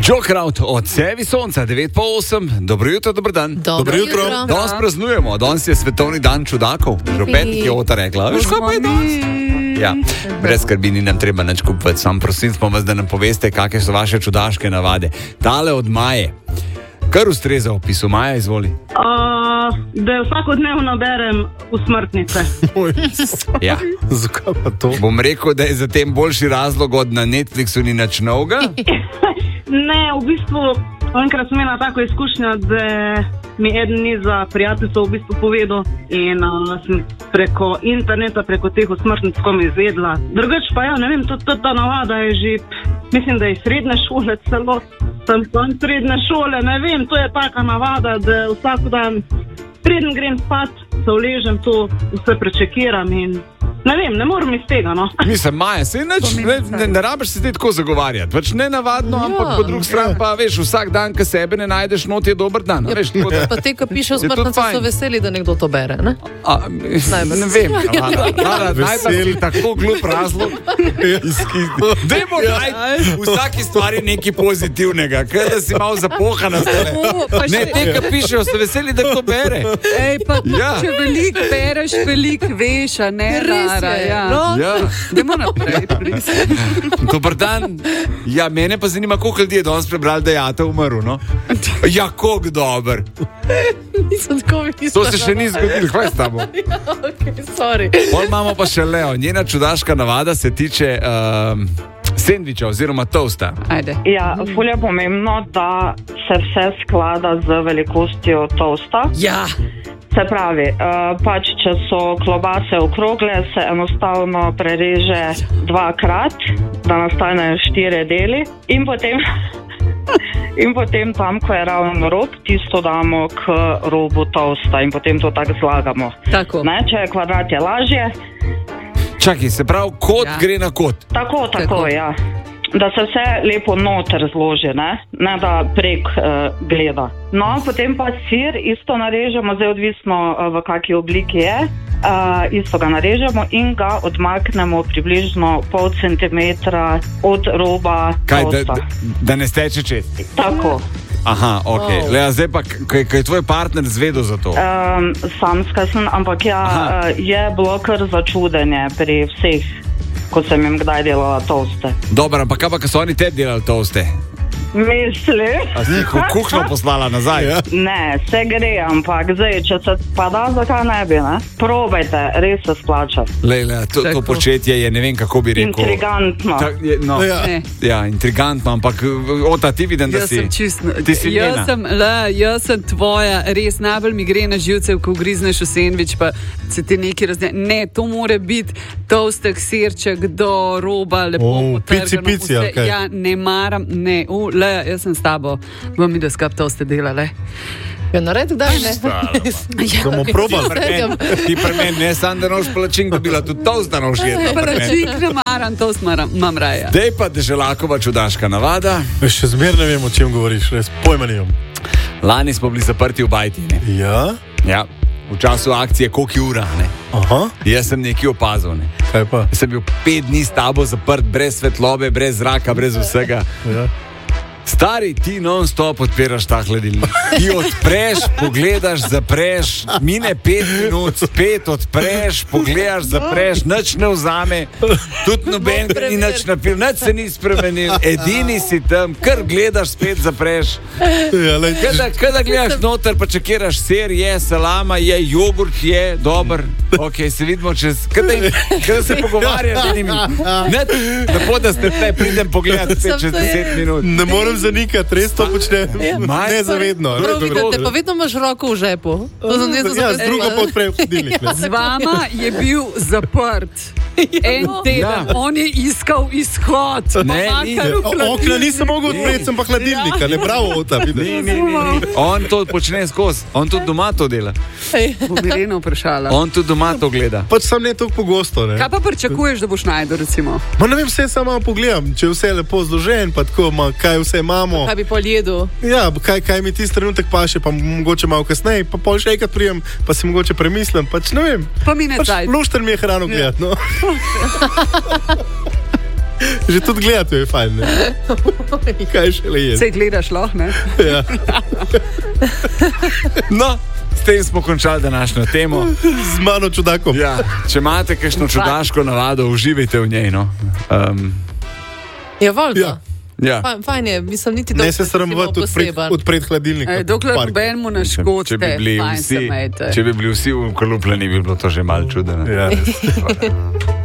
Joe Kraut od Sevi Sonca, 9:08. Dobro jutro, dober dan. Dobro jutro. Danes praznujemo, danes je svetovni dan čudakov. Že v petek je Ota rekla, veš, kaj pa je danes? Ja, brez skrbi, ni nam treba nič kupiti. Sam prosim smo vas, da nam poveste, kakšne so vaše čudaške navade. Tale od Maje. Kar ustreza opisu. Maja, izvoli. Da vsakodnevno berem usmrtnice. Ja. Zakaj pa to? Bom rekel, da je za tem boljši razlog od na Netflixu ni nič novega. Ne, v bistvu, enkrat sem imela tako izkušnjo, da mi eden iz prijateljcev v bistvu povedal in sem preko interneta, preko teh usmrtnic komi izvedla. Drugač pa ja, ne vem, ta navada je že, mislim, da je srednje šole celo. Sem srednje šole, ne vem, to je taka navada, da vsak dan preden grem spat, se uležem, to vse prečekiram in ne vem, ne moram iz tega, no. Mislim, Maja, se ne rabiš se te tako zagovarjati. Pač ne navadno, ampak po drugi strani pa, veš, vsak dan, ko sebe ne najdeš, not je dober dan. Ja, veš, pa te, ko piše usmrtnice, so veseli, da nekdo to bere, ne? Ne vem, najbolj tako glup razlog. Dajmo najti v vsaki stvari nekaj pozitivnega, kaj da si malo zapohana zdaj. Ne, te, ko pišejo, so veseli, da to bere. Ej, pa če veliko bereš, veliko veš, a ne? Dajmo naprej, Dobar dan. Ja, mene pa zanima, koliko ljudi je danes prebrali, da je Ata umrl, no? Ja, koliko dober. To se še ni zgodilo, kaj s tabo? Pol imamo pa še Leo. Njena čudaška navada se tiče sendviča oziroma toasta. Ajde. Ja, ful je pomembno, da se vse sklada z velikostjo toasta. Ja. Se pravi, pač, če so klobase okrogle, se enostavno prereže dvakrat, da nastanejo 4 deli in potem tam, ko je ravno rob, tisto damo k robu toasta in potem to tako zlagamo. Tako. Ne, če je kvadrat, je lažje. Čakaj, se pravi, kot gre na kot. Tako, ja. Da se vse lepo noter zloži, ne da prek gleda. No, potem pa sir isto narežemo, zdaj odvisno v kakšni obliki je, isto ga narežemo in ga odmaknemo približno pol centimetra od roba toasta. Da ne steče čez? Tako. Aha, ok. Lea, zdaj pa, kaj je tvoj partner zvedel za to? Samska sem, ampak je bilo kar začudenje pri vseh, ko sem jim kdaj delala toaste. Dobro, ampak kaj pa, ko so oni tebi delali toaste? Mislim. A si jih v kuhno poslala nazaj? Ne, se gre, ampak zdaj, če se pa da, zakaj ne bi, ne? Probajte, res se splača. Lejla, to početje je, ne vem, kako bi rekel. Intrigantno. Ja, intrigantno, ampak Ota, ti vidim, da si... Ti si njena. Jaz sem tvoja, res najbolj mi gre na živce, ko grizneš v sendvič, pa se ti nekaj razdne. Ne, to mora biti toastek, sirček do roba, lepo potrgano. Pici, okay. Ja, ne maram, ne, jaz sem s tabo, bom mi da skap toaste delale. Ja, naredi, da ne. Bomo probali. Ti pri meni, ne sam, da noš palačink dobila, tudi toast da noš jedla. Palačink ne maram, toast imam raje. Dej pa Deželakova čudaška navada. Še zmer ne vem, o čem govoriš, res pojma nimam. Lani smo bili zaprti v bajti, ne? Ja? Ja. V času akcije Koki ura, ne? Aha. Jaz sem nekaj opazil, ne? Kaj pa? Jaz sem bil 5 dni s tabo zaprt, brez svetlobe, brez zraka, brez vsega. Ja. Stari, ti non-stop odpiraš ta hladilnik. Ti odpreš, pogledaš, zapreš, mine 5 minut, spet odpreš, pogledaš, zapreš, nič ne vzame, tudi noben ni nič napil, nič se ni spremenil, edini si tam, kar gledaš, spet zapreš. Kada gledaš noter, pa čekiraš, sir je, salama je, jogurt je, dober, ok, se vidimo čez, kada se pogovarjaš, lepo, da ste tle, pridem pogledati spet čez 10 minut. Ne morem zanikati, res to počne nezavedno. Pa vedno imaš roko v žepu. Ja, z drugo pa odprej v hladilnik. Z vama je bil zaprt en teden, on je iskal izhod. Okna nisem mogel odpreti, sem pa hladilnika, ne bravo Ota. On to počne skozi, on tudi doma to dela. Bom Ireno vprašala. On tudi doma to gleda. Pač sam ne toliko pogosto, ne. Kaj pa pričakuješ, da boš najdel, recimo? Ma ne vem, vse samo pogledam, če vse lepo zložen, pa tako, kaj vse imamo. Kaj bi pol jedel? Ja, kaj mi tisti trenutek paše, pa mogoče malo kasneje, pa pol še enkrat prijem, pa si mogoče premislim, pač ne vem. Pa mi ne pač cajt. lušter mi je hrano gledati, no. Že tudi gledati je fajn, ne? Kaj še le je? Sej gledaš lahko, ne? Ja. No, s tem smo končali današnjo temo. Z mano čudakom. Ja, če imate kakšno čudaško navado, uživajte v njej. No. Ja, voljno. Ja. Ja. Fajn je, mislim, niti Ne se sramovati odpred hladilnika. Dokler nobenemu ne škodite, Če bi bili vsi ukolupljeni, bi bilo to že malo čudeno. Ja.